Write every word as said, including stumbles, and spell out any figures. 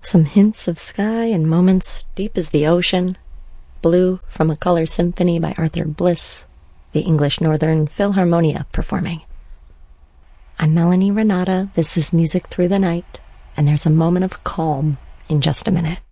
Some hints of sky and moments deep as the ocean. Blue from a Color Symphony by Arthur Bliss, the English Northern Philharmonia performing. I'm Melanie Renata. This is Music Through the Night, and there's a moment of calm in just a minute.